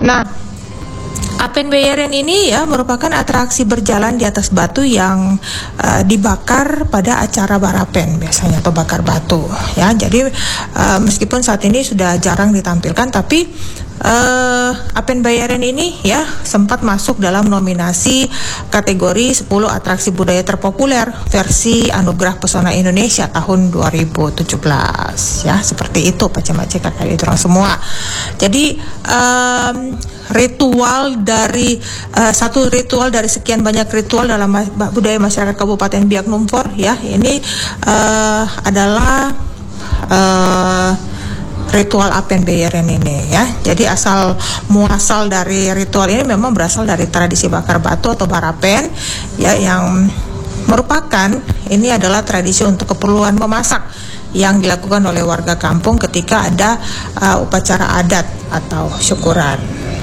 Nah, Apen Bayeren ini ya merupakan atraksi berjalan di atas batu yang dibakar pada acara barapen biasanya, atau bakar batu ya. Jadi meskipun saat ini sudah jarang ditampilkan, tapi Apen Bayeren ini ya sempat masuk dalam nominasi kategori 10 atraksi budaya terpopuler versi Anugerah Pesona Indonesia tahun 2017 ya. Seperti itu Pace-Mace kakak itu orang semua. Jadi satu ritual dari sekian banyak ritual dalam budaya masyarakat Kabupaten Biak Numfor ya, ini adalah ritual Apen Bayeren ini ya. Jadi asal muasal dari ritual ini memang berasal dari tradisi bakar batu atau barapen ya, yang merupakan ini adalah tradisi untuk keperluan memasak yang dilakukan oleh warga kampung ketika ada upacara adat atau syukuran.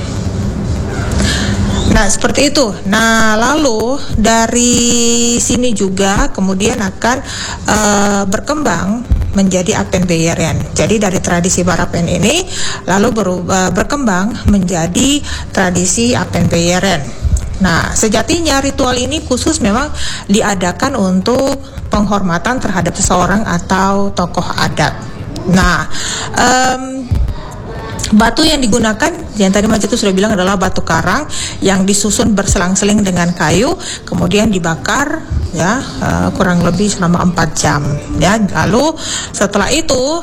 Nah, seperti itu. Nah, lalu dari sini juga kemudian akan berkembang menjadi Apen Bayeren. Jadi dari tradisi barapen ini lalu berkembang menjadi tradisi Apen Bayeren. Nah, sejatinya ritual ini khusus memang diadakan untuk penghormatan terhadap seseorang atau tokoh adat. Nah, batu yang digunakan, yang tadi Mas itu sudah bilang, adalah batu karang yang disusun berselang-seling dengan kayu, kemudian dibakar ya kurang lebih selama 4 jam ya. Lalu setelah itu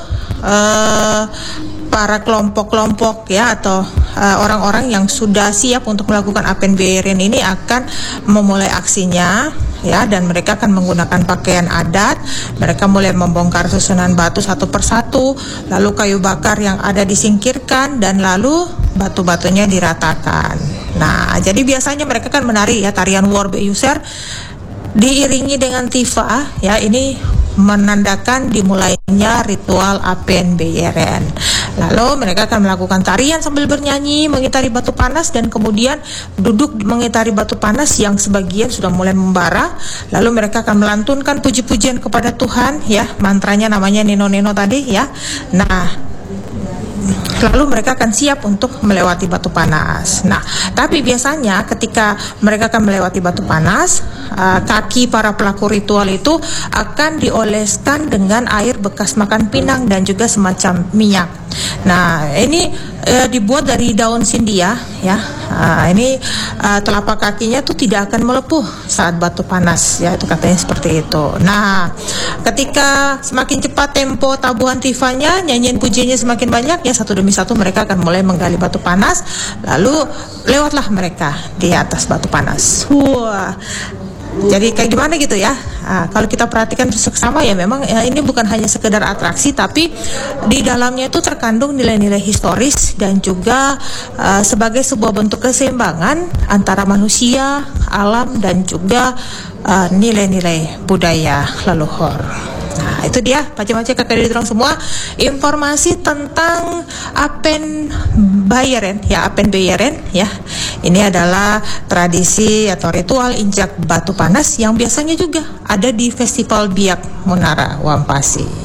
para kelompok-kelompok ya atau orang-orang yang sudah siap untuk melakukan Apen Bayeren ini akan memulai aksinya ya, dan mereka akan menggunakan pakaian adat. Mereka mulai membongkar susunan batu satu persatu, lalu kayu bakar yang ada disingkirkan, dan lalu batu-batunya diratakan. Nah, jadi biasanya mereka kan menari ya tarian War Beyuser diiringi dengan tifa ya. Ini menandakan dimulainya ritual Apen Bayeren. Lalu mereka akan melakukan tarian sambil bernyanyi, mengitari batu panas, dan kemudian duduk mengitari batu panas yang sebagian sudah mulai membara. Lalu mereka akan melantunkan puji-pujian kepada Tuhan ya, mantranya namanya Neno-Neno tadi ya. Nah, lalu mereka akan siap untuk melewati batu panas. Nah, tapi biasanya ketika mereka akan melewati batu panas, kaki para pelaku ritual itu akan dioleskan dengan air bekas makan pinang dan juga semacam minyak. Nah, ini dibuat dari daun sindia ya. Ini telapak kakinya tuh tidak akan melepuh saat batu panas ya, itu katanya seperti itu. Nah, ketika semakin cepat tempo tabuhan tifanya, nyanyian pujiannya semakin banyak ya, satu demi satu mereka akan mulai menggali batu panas, lalu lewatlah mereka di atas batu panas. Wah, jadi kayak gimana gitu ya. Kalau kita perhatikan seksama ya, memang ya, ini bukan hanya sekedar atraksi, tapi di dalamnya itu terkandung nilai-nilai historis dan juga sebagai sebuah bentuk keseimbangan antara manusia, alam, dan juga nilai-nilai budaya leluhur. Nah, itu dia Pace-Mace kakak adik orang semua, informasi tentang Apen Bayeren ya, Apen Bayeren ya. Ini adalah tradisi atau ritual injak batu panas yang biasanya juga ada di Festival Biak Munara Wampasi.